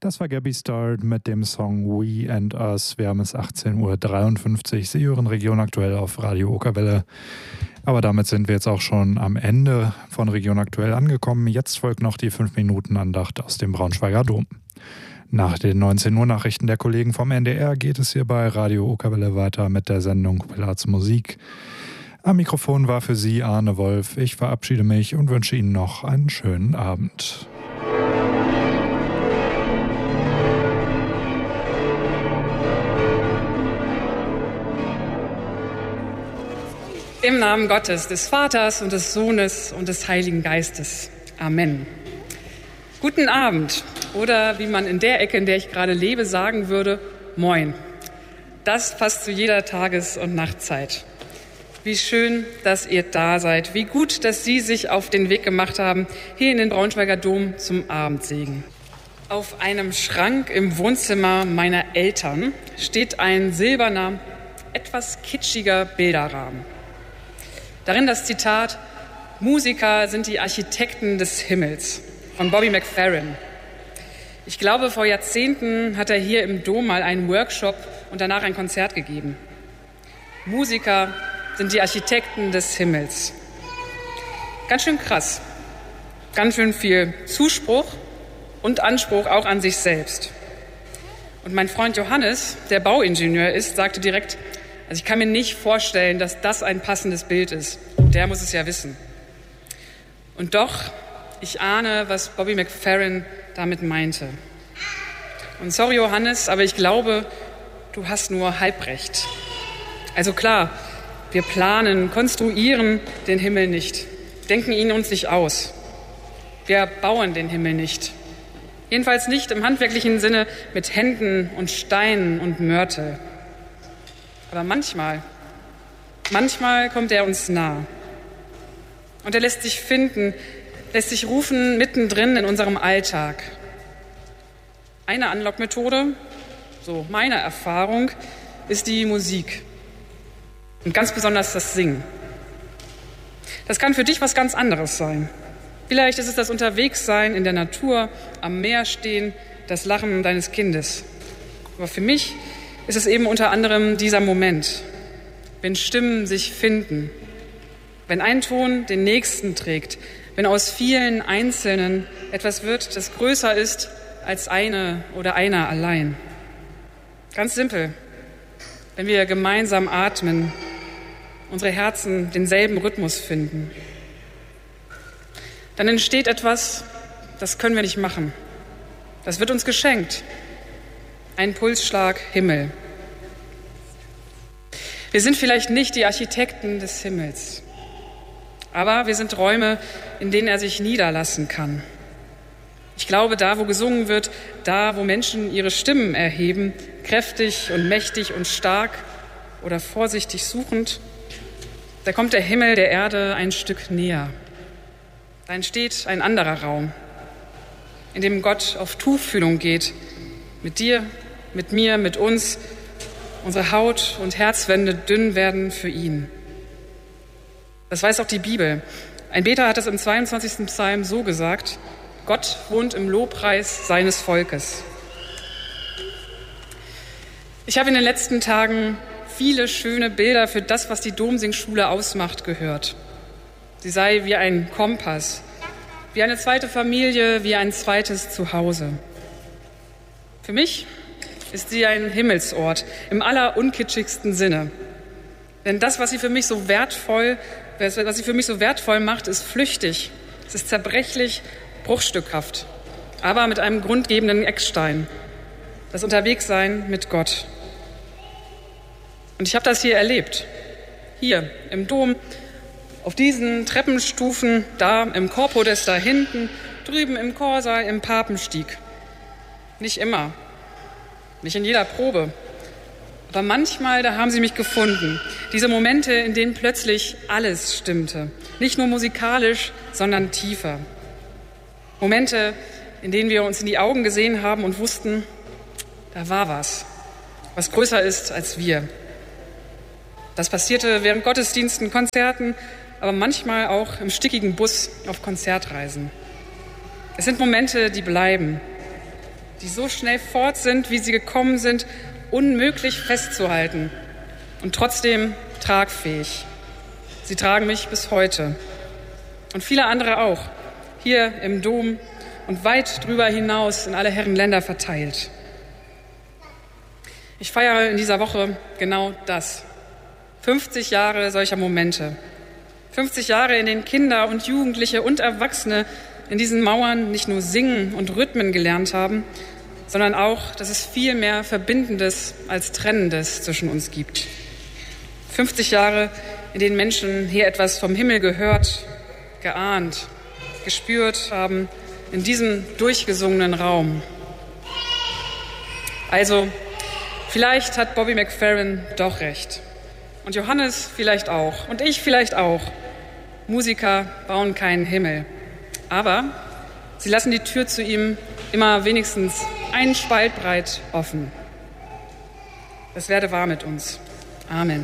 Das war Gabby Start mit dem Song We and Us. Wir haben es 18:53 Uhr. Sie hören Region Aktuell auf Radio Okerwelle. Aber damit sind wir jetzt auch schon am Ende von Region Aktuell angekommen. Jetzt folgt noch die 5-Minuten-Andacht aus dem Braunschweiger Dom. Nach den 19 Uhr Nachrichten der Kollegen vom NDR geht es hier bei Radio Okerwelle weiter mit der Sendung Pilarz Musik. Am Mikrofon war für Sie Arne Wolf. Ich verabschiede mich und wünsche Ihnen noch einen schönen Abend. Im Namen Gottes, des Vaters und des Sohnes und des Heiligen Geistes. Amen. Guten Abend oder wie man in der Ecke, in der ich gerade lebe, sagen würde, Moin. Das passt zu jeder Tages- und Nachtzeit. Wie schön, dass ihr da seid. Wie gut, dass Sie sich auf den Weg gemacht haben, hier in den Braunschweiger Dom zum Abendsegen. Auf einem Schrank im Wohnzimmer meiner Eltern steht ein silberner, etwas kitschiger Bilderrahmen. Darin das Zitat, Musiker sind die Architekten des Himmels von Bobby McFerrin. Ich glaube, vor Jahrzehnten hat er hier im Dom mal einen Workshop und danach ein Konzert gegeben. Musiker sind die Architekten des Himmels. Ganz schön krass. Ganz schön viel Zuspruch und Anspruch auch an sich selbst. Und mein Freund Johannes, der Bauingenieur ist, sagte direkt, also ich kann mir nicht vorstellen, dass das ein passendes Bild ist. Der muss es ja wissen. Und doch, ich ahne, was Bobby McFerrin damit meinte. Und sorry, Johannes, aber ich glaube, du hast nur halb recht. Also klar, wir planen, konstruieren den Himmel nicht, denken ihn uns nicht aus. Wir bauen den Himmel nicht. Jedenfalls nicht im handwerklichen Sinne mit Händen und Steinen und Mörtel. Aber manchmal kommt er uns nah. Und er lässt sich finden, lässt sich rufen mittendrin in unserem Alltag. Eine Anlockmethode, so meine Erfahrung, ist die Musik. Und ganz besonders das Singen. Das kann für dich was ganz anderes sein. Vielleicht ist es das Unterwegssein in der Natur, am Meer stehen, das Lachen deines Kindes. Aber für mich ist es eben unter anderem dieser Moment, wenn Stimmen sich finden, wenn ein Ton den nächsten trägt, wenn aus vielen Einzelnen etwas wird, das größer ist als eine oder einer allein. Ganz simpel, wenn wir gemeinsam atmen, unsere Herzen denselben Rhythmus finden. Dann entsteht etwas, das können wir nicht machen. Das wird uns geschenkt. Ein Pulsschlag Himmel. Wir sind vielleicht nicht die Architekten des Himmels, aber wir sind Räume, in denen er sich niederlassen kann. Ich glaube, da, wo gesungen wird, da, wo Menschen ihre Stimmen erheben, kräftig und mächtig und stark oder vorsichtig suchend, da kommt der Himmel der Erde ein Stück näher. Da entsteht ein anderer Raum, in dem Gott auf Tuchfühlung geht, mit dir, mit mir, mit uns. Unsere Haut und Herzwände dünn werden für ihn. Das weiß auch die Bibel. Ein Beter hat es im 22. Psalm so gesagt, Gott wohnt im Lobpreis seines Volkes. Ich habe in den letzten Tagen viele schöne Bilder für das, was die Domsingschule ausmacht, gehört. Sie sei wie ein Kompass, wie eine zweite Familie, wie ein zweites Zuhause. Für mich ist sie ein Himmelsort im allerunkitschigsten Sinne. Denn das, was sie für mich so wertvoll macht, ist flüchtig, es ist zerbrechlich, bruchstückhaft, aber mit einem grundgebenden Eckstein, das Unterwegssein mit Gott. Und ich habe das hier erlebt, hier im Dom, auf diesen Treppenstufen, da im Chorpodest da hinten, drüben im Chorsaal, im Papenstieg. Nicht immer, nicht in jeder Probe, aber manchmal, da haben sie mich gefunden. Diese Momente, in denen plötzlich alles stimmte, nicht nur musikalisch, sondern tiefer. Momente, in denen wir uns in die Augen gesehen haben und wussten, da war was größer ist als wir. Das passierte während Gottesdiensten, Konzerten, aber manchmal auch im stickigen Bus auf Konzertreisen. Es sind Momente, die bleiben. die so schnell fort sind, wie sie gekommen sind, unmöglich festzuhalten und trotzdem tragfähig. Sie tragen mich bis heute und viele andere auch, hier im Dom und weit drüber hinaus in alle Herren Länder verteilt. Ich feiere in dieser Woche genau das. 50 Jahre solcher Momente. 50 Jahre, in denen Kinder und Jugendliche und Erwachsene in diesen Mauern nicht nur singen und Rhythmen gelernt haben, sondern auch, dass es viel mehr Verbindendes als Trennendes zwischen uns gibt. 50 Jahre, in denen Menschen hier etwas vom Himmel gehört, geahnt, gespürt haben, in diesem durchgesungenen Raum. Also, vielleicht hat Bobby McFerrin doch recht. Und Johannes vielleicht auch. Und ich vielleicht auch. Musiker bauen keinen Himmel. Aber sie lassen die Tür zu ihm immer wenigstens einen Spalt breit offen. Es werde wahr mit uns. Amen.